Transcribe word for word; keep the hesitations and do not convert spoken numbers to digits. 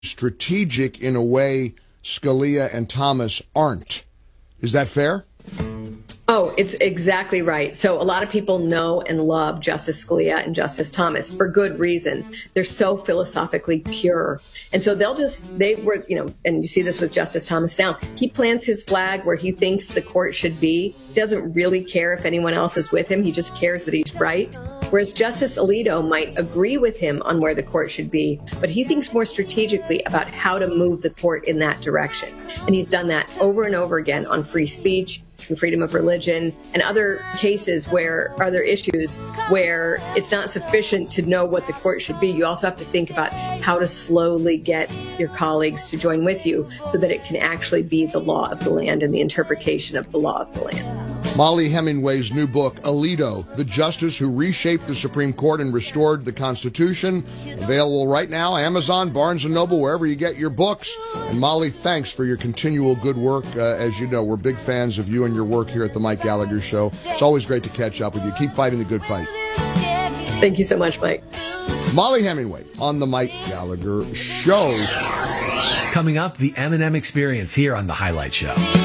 strategic in a way Scalia and Thomas aren't. Is that fair? Oh, it's exactly right. So a lot of people know and love Justice Scalia and Justice Thomas for good reason. They're so philosophically pure. And so they'll just, they were, you know, and you see this with Justice Thomas now. He plants his flag where he thinks the court should be. He doesn't really care if anyone else is with him. He just cares that he's right. Whereas Justice Alito might agree with him on where the court should be, but he thinks more strategically about how to move the court in that direction. And he's done that over and over again on free speech and freedom of religion and other cases where other issues where it's not sufficient to know what the court should be. You also have to think about how to slowly get your colleagues to join with you so that it can actually be the law of the land and the interpretation of the law of the land. Mollie Hemingway's new book, Alito, The Justice Who Reshaped the Supreme Court and Restored the Constitution, available right now, Amazon, Barnes and Noble, wherever you get your books. And Mollie, thanks for your continual good work. Uh, as you know, we're big fans of you and your work here at the Mike Gallagher Show. It's always great to catch up with you. Keep fighting the good fight. Thank you so much, Mike. Mollie Hemingway on the Mike Gallagher Show. Coming up, the M and M Experience here on The Highlight Show.